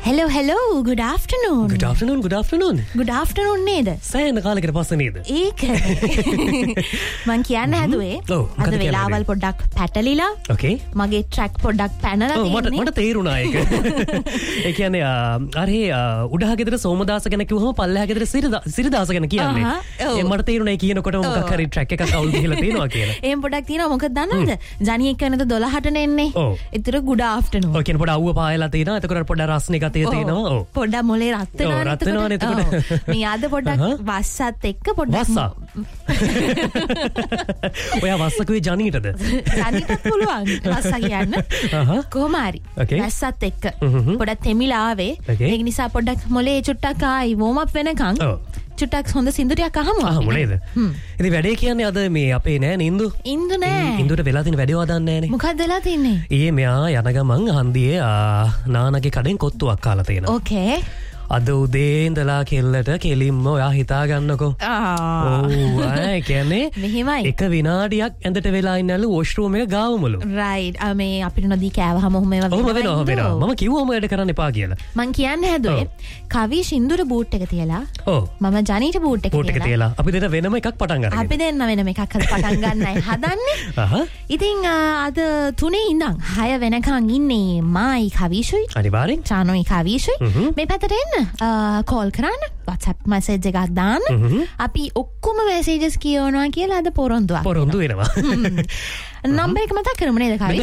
hello good afternoon good afternoon නේද සෑහෙන කාලයකට පස්සේ නේද ඒක මං කියන්න හැදුවේ අද වෙලාවල් පොඩ්ඩක් පැටලිලා okay මගේ ට්‍රැක් පොඩ්ඩක් පැනලා තියෙන්නේ මට තේරුණා ඒක ඒ කියන්නේ අර උඩහ ගෙදර සෝමදාස ගැන කිව්වම පල්ලෙහා ගෙදර සිරිදාස ගැන කියන්නේ ඒ මට තේරුණා ඒ කියනකොට මොකක් හරි ට්‍රැක් එකක් අවුල් ගිහලා තියෙනවා කියලා එහෙම පොඩ්ඩක් තියෙනවා මොකද දන්නවද ජනි එක්කනද 12ට එන්නේ ඒතර good afternoon ඔය කියන පොඩ අවුව පායලා තියෙනවා එතකොට පොඩ රස්නේ ගතිය තියෙනවා ඔව් පොඩ්ඩක් මොලේ රත් වෙනවා එතකොට මේ ආද පොඩ්ඩක් වස්සත් එක්ක පොඩ්ඩක් වස්සා ඔයා වස්සකුවේ ජනීටද ජනීටත් පුළුවන් වස්සා කියන්න කොහොම හරි වස්සත් එක්ක පොඩ්ඩක් තෙමිලා ආවේ ඒක නිසා පොඩ්ඩක් මොලේ චුට්ටක් ආයි වෝම් අප් වෙනකන් චුට්ටක් හොඳ සින්දුරියක් අහමු අපි නේද ඉතින් වැඩේ කියන්නේ අද මේ අපේ නෑ ඉන්දු නෑ ඉන්දුට වෙලා තියෙන වැඩේ වදන්නේ නෑනේ මොකක්ද වෙලා තින්නේ ඊයේ මෙයා යන ගමන් හන්දියේ නානගේ කඩෙන් කොත්තුවක් කාලා තියෙනවා ඕකේ අද උදේ ඉඳලා කෙල්ලට කෙලින්ම ඔයා හිතා ගන්නකෝ ඔව් ඒ කියන්නේ මෙහෙමයි එක විනාඩියක් ඇඳට වෙලා ඉන්නලු වොෂ්රූම් එක ගාවමලු රයිට් මේ අපිට නොදී කෑවහම ඔහොම ඒවා වෙනවා මම කිව්වම වැඩ කරන්න එපා කියලා මං කියන්න හැදුවේ කවි සින්දුර බූට් එක තියලා මම ජනීට බූට් එක තියලා අපි දෙන්න වෙනම එකක් පටන් ගන්නවා අපි දෙන්න වෙනම එකක් පටන් ගන්නයි හදන්නේ ඉතින් අද 3 ඉඳන් 6 වෙනකන් ඉන්නේ මායි කවිෂුයි අනිවාර්යෙන් චානෝයි කවිෂුයි මේ පැත්තට එන්න කෝල් කරන්න WhatsApp message එකක් දාන්න අපි ඔක්කොම messages කියවනවා කියලා අද පොරොන්දු වෙනවා නම්බර් එක මතක් කරමු නේද කවි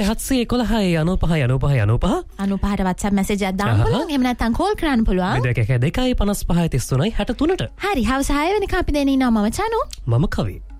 711 WhatsApp message එකක් දාන්න පුළුවන් එහෙම නැත්නම් කෝල් කරන්න පුළුවන් 2 2 55 33ට හරි හවස 6 වෙනිකන් අපි දෙන්නේ ඉන්නවා මම චනු මම කවි